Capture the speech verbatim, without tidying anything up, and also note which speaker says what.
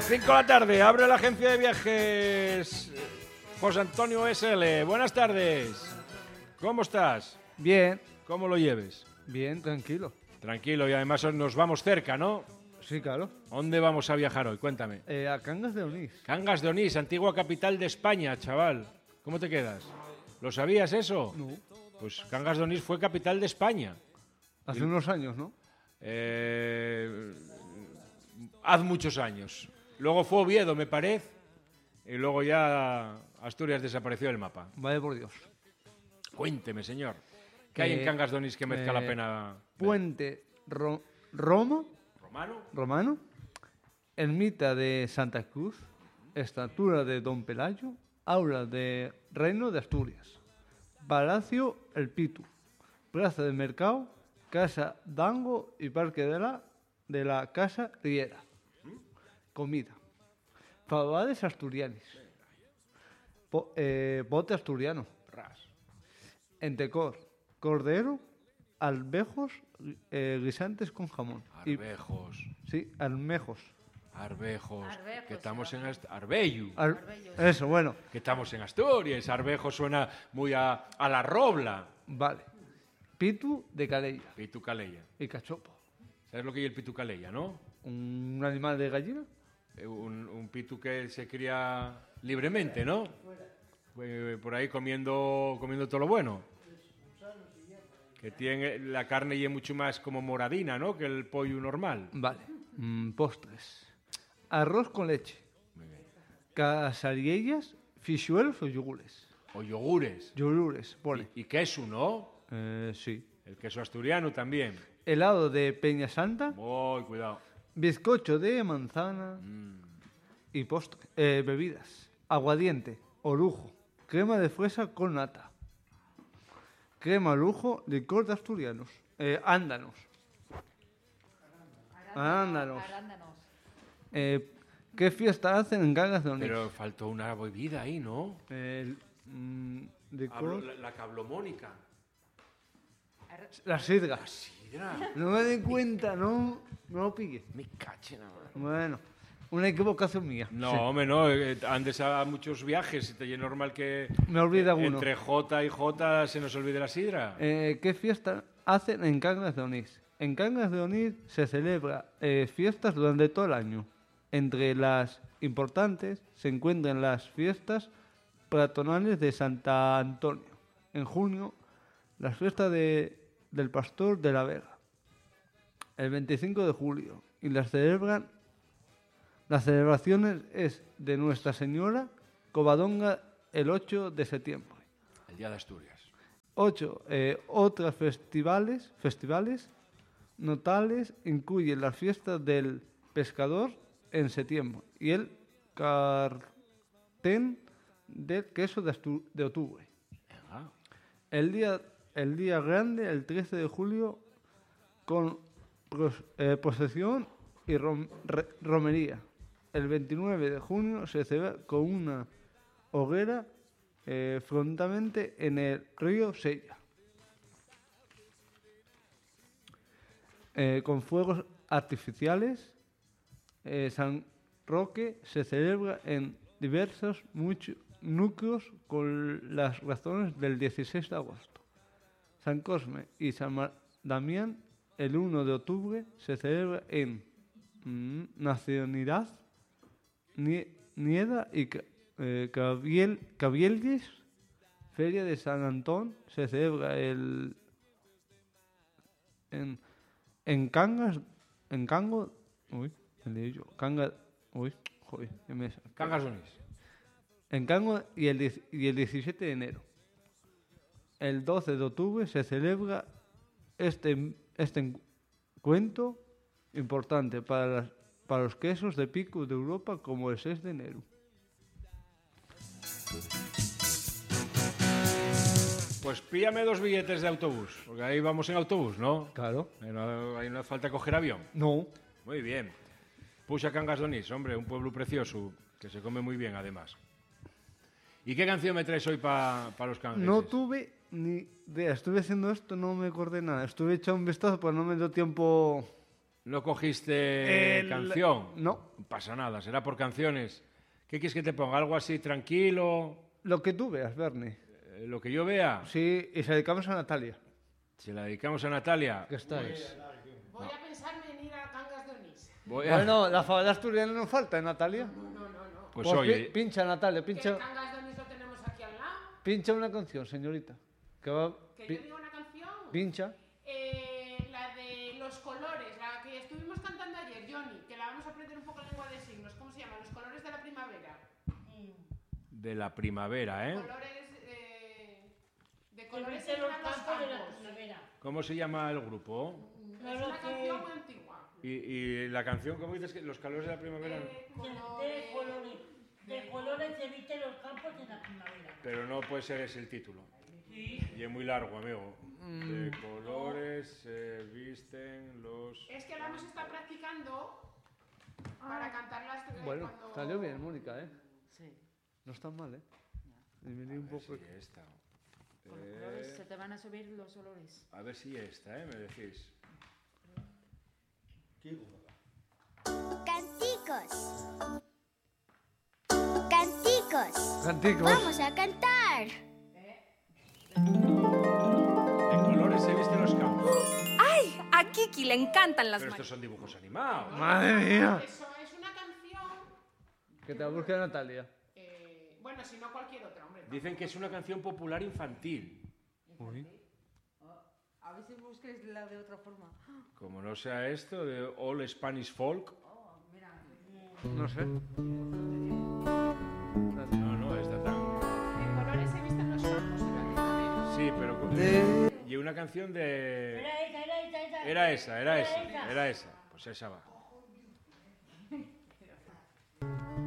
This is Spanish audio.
Speaker 1: cinco de la tarde, abre la agencia de viajes José Antonio S L. Buenas tardes. ¿Cómo estás?
Speaker 2: Bien.
Speaker 1: ¿Cómo lo lleves?
Speaker 2: Bien, tranquilo.
Speaker 1: Tranquilo, y además nos vamos cerca, ¿no?
Speaker 2: Sí, claro.
Speaker 1: ¿Dónde vamos a viajar hoy? Cuéntame.
Speaker 2: Eh, a Cangas de Onís.
Speaker 1: Cangas de Onís, antigua capital de España, chaval. ¿Cómo te quedas? ¿Lo sabías eso?
Speaker 2: No.
Speaker 1: Pues Cangas de Onís fue capital de España.
Speaker 2: Hace
Speaker 1: y...
Speaker 2: unos años, ¿no?
Speaker 1: Eh... Hace muchos años. Luego fue Oviedo, me parece, y luego ya Asturias desapareció del mapa.
Speaker 2: Vaya por Dios.
Speaker 1: Cuénteme, señor. ¿Qué
Speaker 2: eh,
Speaker 1: hay en Cangas de Onís que merezca
Speaker 2: eh,
Speaker 1: la pena?
Speaker 2: Puente Ro Roma.
Speaker 1: ¿Romano?
Speaker 2: Romano. Ermita de Santa Cruz. Estatua de Don Pelayo. Aula de Reino de Asturias. Palacio El Pitu. Plaza de Mercado. Casa Dango y Parque de la, de la Casa Riera. Comida. Favades asturianis. Po, eh, bote asturiano.
Speaker 1: Ras.
Speaker 2: Entecor. Cordero. Albejos eh, guisantes con jamón.
Speaker 1: Arbejos.
Speaker 2: Y, sí, almejos.
Speaker 1: Arbejos.
Speaker 3: Arbejos,
Speaker 1: que estamos
Speaker 3: sí,
Speaker 1: en Ast Arbello.
Speaker 2: Al, eso, bueno.
Speaker 1: Que estamos en Asturias. Arbejos suena muy a, a la robla.
Speaker 2: Vale. Pitu de Calella.
Speaker 1: Pitu calella.
Speaker 2: Y cachopo.
Speaker 1: ¿Sabes lo que es el pitu calella, no?
Speaker 2: Un animal de gallina.
Speaker 1: Eh, Un, un pitu que se cría libremente, ¿no? Eh, Por ahí comiendo, comiendo todo lo bueno. Que tiene la carne y es mucho más como moradina, ¿no? Que el pollo normal.
Speaker 2: Vale. Mm, postres. Arroz con leche.
Speaker 1: Muy bien.
Speaker 2: Casariellas, fichuelos o yogures.
Speaker 1: O yogures.
Speaker 2: Yogures, pone.
Speaker 1: Y, y queso, ¿no?
Speaker 2: Eh, sí.
Speaker 1: El queso asturiano también.
Speaker 2: Helado de Peña Santa.
Speaker 1: Muy cuidado.
Speaker 2: Bizcocho de manzana.
Speaker 1: Mm.
Speaker 2: Y postre. Eh, bebidas. Aguardiente. Orujo. Crema de fresa con nata. Crema lujo. Licor de asturianos. Eh, ándanos. Arándanos.
Speaker 3: Arándanos.
Speaker 2: Eh, ¿Qué fiesta hacen en Cangas de Onís?
Speaker 1: Pero faltó una bebida ahí, ¿no?
Speaker 2: El, mm, licor-
Speaker 1: Hablo- la, la cablomónica.
Speaker 2: La sidra.
Speaker 1: Sidra.
Speaker 2: No me di cuenta, no, no lo pille.
Speaker 1: Me caché nada más.
Speaker 2: Bueno, una equivocación mía.
Speaker 1: No,
Speaker 2: Sí.
Speaker 1: hombre, no. eh, Andes a muchos viajes y te es normal que
Speaker 2: Me olvida
Speaker 1: eh,
Speaker 2: uno.
Speaker 1: entre J y J se nos olvide la sidra.
Speaker 2: Eh, ¿Qué fiesta hacen en Cangas de Onís? En Cangas de Onís se celebra eh, fiestas durante todo el año. Entre las importantes se encuentran las fiestas patronales de Santa Antonio. En junio, las fiestas de, del Pastor de la Vega. El veinticinco de julio. Y las celebran, las celebraciones es de Nuestra Señora Covadonga el ocho de septiembre.
Speaker 1: El Día de Asturias.
Speaker 2: Ocho, eh, otras festivales, festivales notables incluyen las fiestas del pescador en septiembre y el cartén del queso de, Astu- de octubre.
Speaker 1: Venga.
Speaker 2: El día, el día grande, el trece de julio, con pros- eh, procesión y rom- re- romería. El veintinueve de junio se celebra con una hoguera eh, frontamente en el río Sella. Eh, con fuegos artificiales, eh, San Roque se celebra en diversos mucho- núcleos con las razones del dieciséis de agosto. San Cosme y San Ma- Damián el uno de octubre se celebra en mm, Nacionalidad, Nie- Nieda y Ca- eh, Cabiel, Cabieldes. Feria de San Antón se celebra el en, en Cangas, en Cango, uy, me leí yo, Cangas, uy, joder, qué me-
Speaker 1: Cangas de Onís.
Speaker 2: en Cango y el, diez- y el diecisiete de enero. El doce de octubre se celebra este, este encuentro importante para, las, para los quesos de pico de Europa como el seis de enero.
Speaker 1: Pues píllame dos billetes de autobús, porque ahí vamos en autobús, ¿no?
Speaker 2: Claro.
Speaker 1: Ahí no, ahí no hace falta coger avión.
Speaker 2: No.
Speaker 1: Muy bien. Puxa Cangas de Onís, hombre, un pueblo precioso, que se come muy bien, además. ¿Y qué canción me traes hoy para pa los cangueses?
Speaker 2: No tuve ni idea. Estuve haciendo esto, no me acordé nada. Estuve echando un vistazo, pero no me dio tiempo
Speaker 1: ¿No cogiste
Speaker 2: El-
Speaker 1: canción?
Speaker 2: No,
Speaker 1: No pasa nada, será por canciones. ¿Qué quieres que te ponga? ¿Algo así tranquilo?
Speaker 2: lo que tú veas, Bernie.
Speaker 1: Eh, ¿Lo que yo vea?
Speaker 2: Sí, y se dedicamos a Natalia,
Speaker 1: Se la dedicamos a Natalia.
Speaker 2: que estáis.
Speaker 3: Voy a pensarme en ir a Cangas de Onís.
Speaker 1: Voy a-
Speaker 2: Bueno, la fabada asturiana no falta, ¿eh, Natalia?
Speaker 3: No, no, no.
Speaker 1: Pues
Speaker 2: Pues
Speaker 1: oye,
Speaker 2: pi- pincha, Natalia,
Speaker 3: Que
Speaker 2: pincha,
Speaker 3: Cangas de Onís lo tenemos aquí al lado.
Speaker 2: pincha una canción, señorita. Que va,
Speaker 3: Que
Speaker 2: pi-
Speaker 3: yo digo una canción.
Speaker 2: pincha.
Speaker 3: Eh, la de los colores, la que estuvimos cantando ayer, Johnny, que la vamos a aprender un poco en lengua de signos. ¿Cómo se llama? Los colores de la primavera.
Speaker 1: de la primavera, ¿eh?
Speaker 3: Colores eh, de colores
Speaker 4: Colores
Speaker 3: en
Speaker 4: los
Speaker 3: los
Speaker 4: campos de la
Speaker 3: campos.
Speaker 4: primavera.
Speaker 1: ¿Cómo se llama el grupo?
Speaker 3: Es
Speaker 4: Claro
Speaker 3: una
Speaker 4: que-
Speaker 3: canción muy antigua.
Speaker 1: Y, y la canción, ¿cómo dices? que Los calores de la primavera.
Speaker 3: Eh,
Speaker 4: De, de
Speaker 3: colores-
Speaker 4: colores. De colores se visten los campos en la primavera.
Speaker 1: Pero no puede ser ese el título.
Speaker 4: Sí.
Speaker 1: Y es muy largo, amigo. De colores se visten los...
Speaker 3: Es que la hemos estado practicando para cantarlas eh,
Speaker 2: Bueno,
Speaker 3: cuando...
Speaker 2: salió bien, Mónica, ¿eh?
Speaker 5: Sí,
Speaker 2: No está mal, ¿eh? Disminuí un poco.
Speaker 1: Sí, esta.
Speaker 5: con los colores se te van a subir los olores.
Speaker 1: A ver si esta, ¿eh? Me decís.
Speaker 6: Canticos. Canticos.
Speaker 2: Canticos.
Speaker 6: Vamos a cantar.
Speaker 1: De colores se visten los campos.
Speaker 7: ¡Ay! A Kiki le encantan las
Speaker 1: Pero
Speaker 7: manos.
Speaker 1: estos son dibujos animados.
Speaker 2: Madre mía.
Speaker 3: Eso es una canción...
Speaker 2: Que te la busque Natalia.
Speaker 3: eh, bueno, si no cualquier otra, hombre.
Speaker 1: Dicen que es una canción popular infantil.
Speaker 2: Uy.
Speaker 5: A ver si busques la de otra forma.
Speaker 1: Como no sea esto, de All Spanish Folk.
Speaker 2: No sé.
Speaker 1: No, no, está tan...
Speaker 3: De colores se visten los campos en la primavera.
Speaker 1: Sí, pero... Y una canción de...
Speaker 4: Era esa, era esa, esa.
Speaker 1: Era esa, era esa, era esa. Pues esa va.